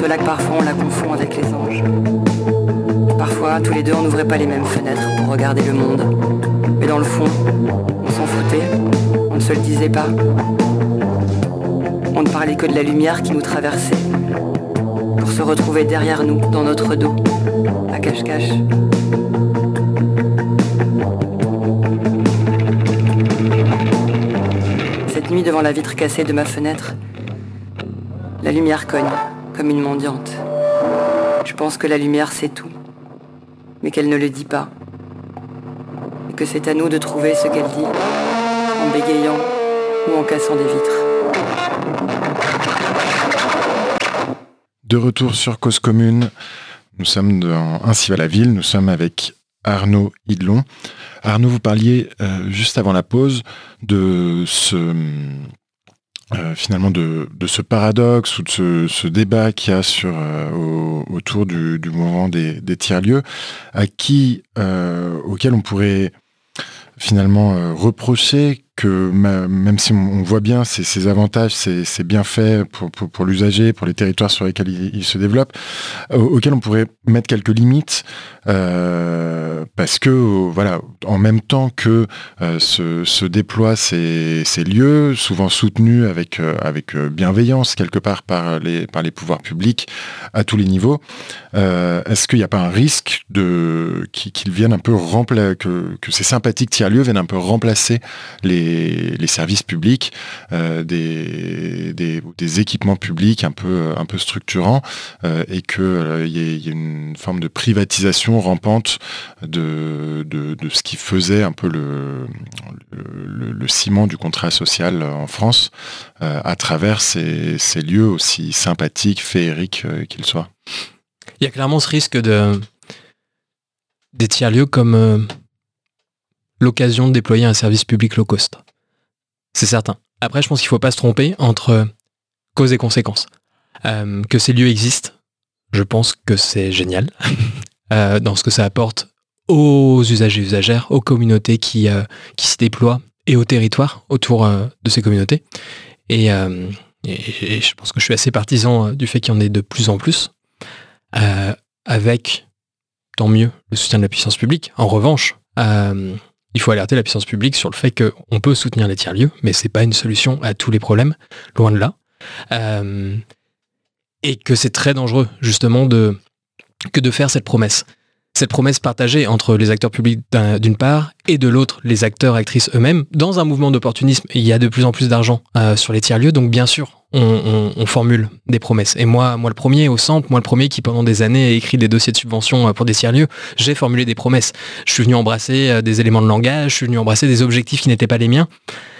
cela que parfois on la confond avec les anges. Parfois, tous les deux, on n'ouvrait pas les mêmes fenêtres pour regarder le monde. Mais dans le fond, on s'en foutait, on ne se le disait pas. On ne parlait que de la lumière qui nous traversait, pour se retrouver derrière nous, dans notre dos, à cache-cache. Cette nuit, devant la vitre cassée de ma fenêtre, la lumière cogne, comme une mendiante. Je pense que la lumière sait tout, mais qu'elle ne le dit pas. Et que c'est à nous de trouver ce qu'elle dit, en bégayant ou en cassant des vitres. De retour sur Cause Commune, nous sommes dans Ainsi va la ville, nous sommes avec Arnaud Hidelon. Arnaud, vous parliez juste avant la pause de ce finalement de ce paradoxe ou de ce débat qu'il y a autour du mouvement des tiers-lieux, auquel on pourrait finalement reprocher que même si on voit bien ces avantages, ces bienfaits pour l'usager, pour les territoires sur lesquels il se développe, auxquels on pourrait mettre quelques limites, parce que voilà, en même temps que se déploient ces lieux, souvent soutenus avec bienveillance quelque part par les pouvoirs publics à tous les niveaux, est-ce qu'il n'y a pas un risque qu'ils viennent un peu que ces sympathiques tiers-lieux viennent un peu remplacer les services publics, des équipements publics un peu structurants, et qu'il y ait une forme de privatisation rampante de ce qui faisait un peu le ciment du contrat social en France, à travers ces lieux aussi sympathiques, féeriques qu'ils soient. Il y a clairement ce risque des tiers-lieux comme l'occasion de déployer un service public low cost. C'est certain. Après, je pense qu'il ne faut pas se tromper entre cause et conséquence. Que ces lieux existent, je pense que c'est génial dans ce que ça apporte aux usagers et usagères, aux communautés qui s'y déploient et aux territoires autour de ces communautés. Et je pense que je suis assez partisan du fait qu'il y en ait de plus en plus, avec, tant mieux, le soutien de la puissance publique. En revanche, il faut alerter la puissance publique sur le fait qu'on peut soutenir les tiers-lieux, mais c'est pas une solution à tous les problèmes, loin de là. Et que c'est très dangereux, justement, de faire cette promesse. Cette promesse partagée entre les acteurs publics d'une part, et de l'autre, les acteurs, actrices eux-mêmes. Dans un mouvement d'opportunisme, il y a de plus en plus d'argent sur les tiers-lieux, donc bien sûr, on formule des promesses. Et moi le premier au centre, moi le premier qui pendant des années a écrit des dossiers de subvention pour des tiers-lieux, j'ai formulé des promesses. Je suis venu embrasser des éléments de langage, je suis venu embrasser des objectifs qui n'étaient pas les miens.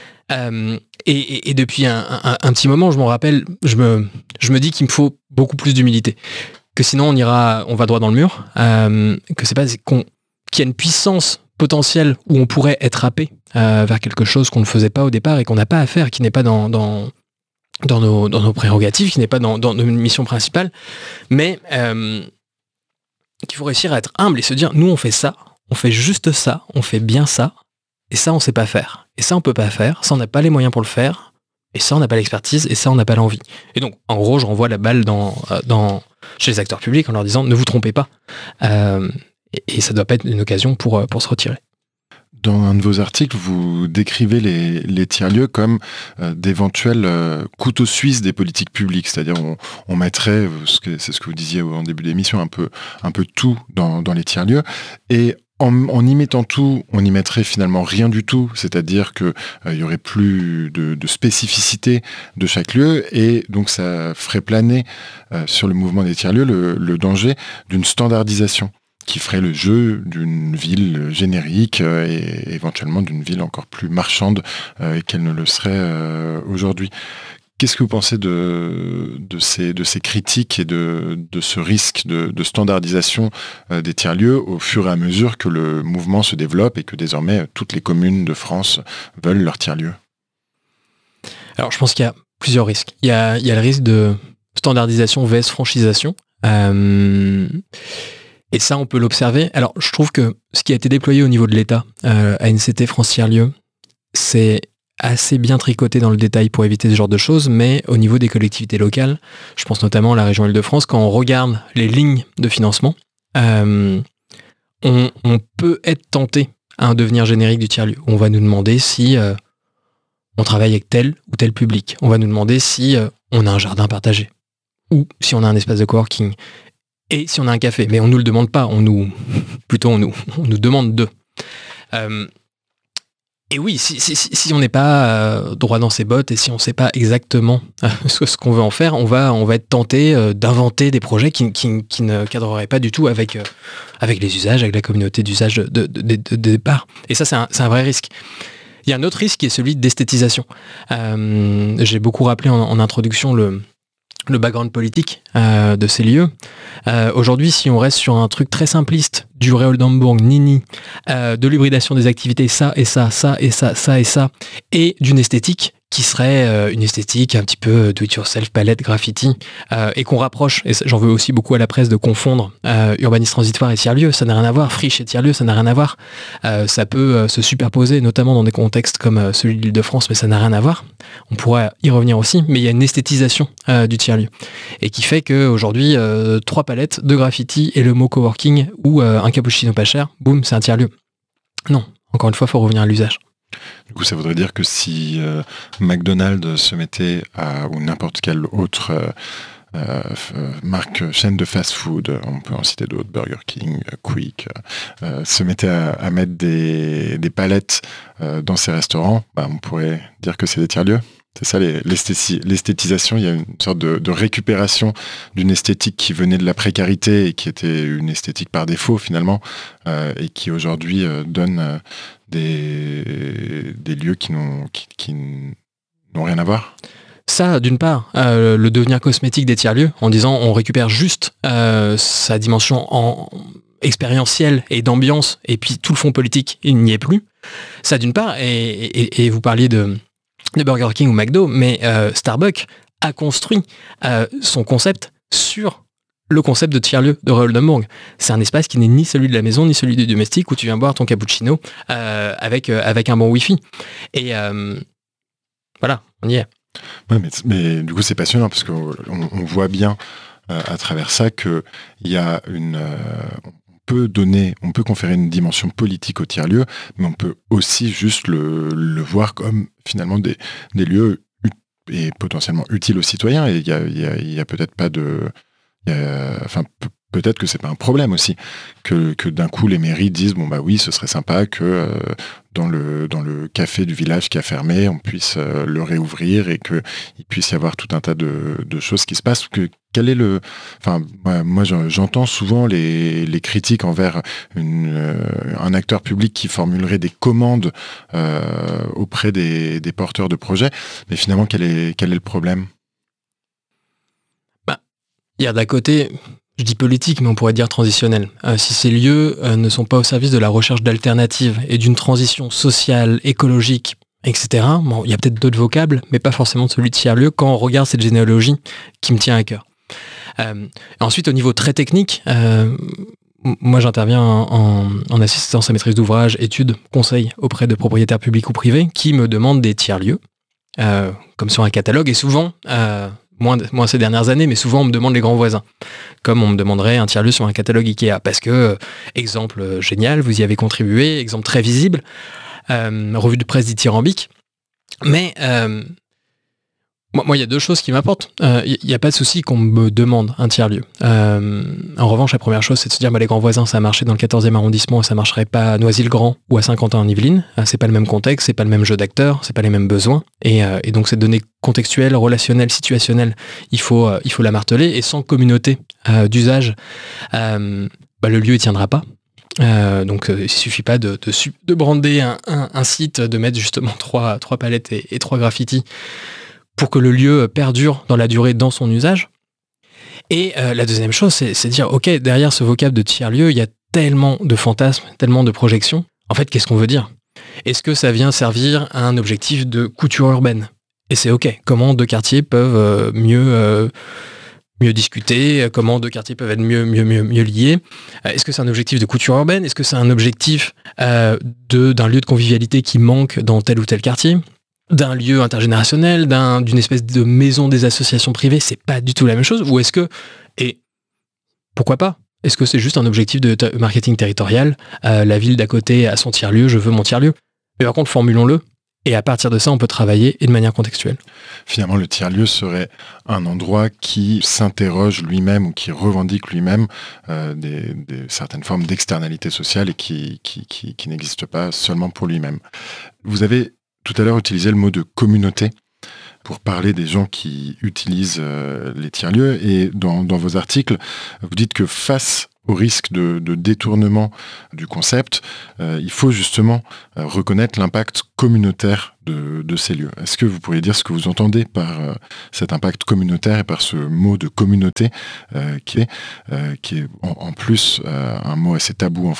Et depuis un petit moment, je m'en rappelle, je me dis qu'il me faut beaucoup plus d'humilité. Que sinon on va droit dans le mur, que c'est pas qu'il y a une puissance potentielle où on pourrait être happé vers quelque chose qu'on ne faisait pas au départ et qu'on n'a pas à faire, qui n'est pas dans nos prérogatives, qui n'est pas dans nos missions principales, mais qu'il faut réussir à être humble et se dire, nous on fait ça, on fait juste ça, on fait bien ça, et ça on sait pas faire, et ça on peut pas faire, ça on n'a pas les moyens pour le faire, et ça on n'a pas l'expertise, et ça on n'a pas l'envie. Et donc en gros je renvoie la balle chez les acteurs publics en leur disant, ne vous trompez pas, et ça doit pas être une occasion pour se retirer. Dans un de vos articles, vous décrivez les tiers-lieux comme d'éventuels couteaux suisses des politiques publiques, c'est-à-dire on mettrait, c'est ce que vous disiez en début d'émission, un peu tout dans les tiers-lieux, et en y mettant tout, on n'y mettrait finalement rien du tout, c'est-à-dire que il y aurait plus de spécificité de chaque lieu, et donc ça ferait planer sur le mouvement des tiers-lieux le danger d'une standardisation qui ferait le jeu d'une ville générique et éventuellement d'une ville encore plus marchande qu'elle ne le serait aujourd'hui. Qu'est-ce que vous pensez de ces critiques et de ce risque de standardisation des tiers-lieux au fur et à mesure que le mouvement se développe et que désormais toutes les communes de France veulent leur tiers-lieux? Alors je pense qu'il y a plusieurs risques. Il y a le risque de standardisation vs franchisation. Et ça, on peut l'observer. Alors, je trouve que ce qui a été déployé au niveau de l'État, ANCT France Tiers-Lieux, c'est assez bien tricoté dans le détail pour éviter ce genre de choses, mais au niveau des collectivités locales, je pense notamment à la région Île-de-France, quand on regarde les lignes de financement, on peut être tenté à un devenir générique du tiers-lieu. On va nous demander si on travaille avec tel ou tel public. On va nous demander si on a un jardin partagé ou si on a un espace de coworking et si on a un café. Mais on ne nous le demande pas, on nous demande d'eux. Et oui, si on n'est pas droit dans ses bottes et si on ne sait pas exactement ce qu'on veut en faire, on va être tenté d'inventer des projets qui ne cadreraient pas du tout avec les usages, avec la communauté d'usage de départ. Et ça, c'est un vrai risque. Il y a un autre risque qui est celui d'esthétisation. J'ai beaucoup rappelé en introduction le background politique de ces lieux. Aujourd'hui, si on reste sur un truc très simpliste, du Réoldenburg, Nini, de l'hybridation des activités, ça et ça, ça et ça, ça et ça, et d'une esthétique qui serait une esthétique un petit peu do-it-yourself, palette, graffiti, et qu'on rapproche, et j'en veux aussi beaucoup à la presse de confondre urbanisme transitoire et tiers-lieu, ça n'a rien à voir, friche et tiers-lieu, ça n'a rien à voir, ça peut se superposer, notamment dans des contextes comme celui de l'Île-de-France, mais ça n'a rien à voir, on pourra y revenir aussi, mais il y a une esthétisation du tiers-lieu, et qui fait qu'aujourd'hui, 3 palettes, 2 graffiti et le mot coworking, ou un cappuccino pas cher, boum, c'est un tiers-lieu. Non, encore une fois, il faut revenir à l'usage. Du coup, ça voudrait dire que si McDonald's se mettait ou n'importe quelle autre marque, chaîne de fast-food, on peut en citer d'autres, Burger King, Quick, se mettait à mettre des palettes dans ses restaurants, on pourrait dire que c'est des tiers-lieux. C'est ça, l'esthétisation, il y a une sorte de récupération d'une esthétique qui venait de la précarité et qui était une esthétique par défaut finalement, et qui aujourd'hui donne des lieux qui n'ont rien à voir. Ça, d'une part, le devenir cosmétique des tiers-lieux, en disant on récupère juste sa dimension expérientielle et d'ambiance, et puis tout le fond politique, il n'y est plus. Ça, d'une part, et vous parliez de Burger King ou McDo, mais Starbucks a construit son concept sur le concept de tiers-lieu de Réoldenburg. C'est un espace qui n'est ni celui de la maison, ni celui du domestique, où tu viens boire ton cappuccino avec un bon Wi-Fi. Et voilà, on y est. Ouais, mais du coup, c'est passionnant, parce qu'on voit bien à travers ça qu'il y a on peut conférer une dimension politique au tiers-lieu, mais on peut aussi juste le voir comme finalement des lieux et potentiellement utiles aux citoyens. Et il y a peut-être pas peut-être que c'est pas un problème aussi que d'un coup les mairies disent oui, ce serait sympa que dans le café du village qui a fermé, on puisse le réouvrir et qu'il puisse y avoir tout un tas de choses qui se passent. Moi j'entends souvent les critiques envers un acteur public qui formulerait des commandes auprès des porteurs de projets, mais finalement quel est le problème? Il y a d'un côté, je dis politique, mais on pourrait dire transitionnel. Si ces lieux ne sont pas au service de la recherche d'alternatives et d'une transition sociale, écologique, etc., il y a peut-être d'autres vocables, mais pas forcément celui de tiers-lieu, quand on regarde cette généalogie qui me tient à cœur. Ensuite, au niveau très technique, moi j'interviens en assistance à maîtrise d'ouvrage, études, conseils auprès de propriétaires publics ou privés qui me demandent des tiers-lieux, comme sur un catalogue, et souvent... moins ces dernières années, mais souvent on me demande les grands voisins, comme on me demanderait un tiers-lieu sur un catalogue Ikea, parce que, exemple génial, vous y avez contribué, exemple très visible, revue de presse dithyrambique, mais moi il y a 2 choses qui m'apportent. Il n'y a pas de souci qu'on me demande un tiers-lieu. En revanche, la première chose, c'est de se dire les grands voisins, ça a marché dans le 14e arrondissement, et ça marcherait pas à Noisy-le-Grand ou à Saint-Quentin en Yvelines. C'est pas le même contexte, c'est pas le même jeu d'acteurs, c'est pas les mêmes besoins, et donc cette donnée contextuelle, relationnelle, situationnelle, il faut la marteler, et sans communauté d'usage, le lieu il tiendra pas. Donc il suffit pas de brander un site, de mettre justement 3 palettes et 3 graffitis pour que le lieu perdure dans la durée dans son usage. Et la deuxième chose, c'est dire, ok, derrière ce vocable de tiers-lieu, il y a tellement de fantasmes, tellement de projections. En fait, qu'est-ce qu'on veut dire? Est-ce que ça vient servir à un objectif de couture urbaine? Et c'est ok. Comment 2 quartiers peuvent mieux discuter? Comment 2 quartiers peuvent être mieux liés? Est-ce que c'est un objectif de couture urbaine? Est-ce que c'est un objectif d'un lieu de convivialité qui manque dans tel ou tel quartier? d'un lieu intergénérationnel, d'une espèce de maison des associations privées, c'est pas du tout la même chose? Ou est-ce que, et pourquoi pas? Est-ce que c'est juste un objectif de marketing territorial? La ville d'à côté a son tiers-lieu, je veux mon tiers-lieu. Mais par contre, formulons-le. Et à partir de ça, on peut travailler et de manière contextuelle. Finalement, le tiers-lieu serait un endroit qui s'interroge lui-même ou qui revendique lui-même certaines formes d'externalité sociale et qui n'existe pas seulement pour lui-même. Vous avez tout à l'heure utilisé le mot de communauté pour parler des gens qui utilisent les tiers-lieux. Et dans vos articles, vous dites que face au risque de détournement du concept, il faut justement reconnaître l'impact communautaire de ces lieux. Est-ce que vous pourriez dire ce que vous entendez par cet impact communautaire et par ce mot de communauté qui est en plus un mot assez tabou en France ?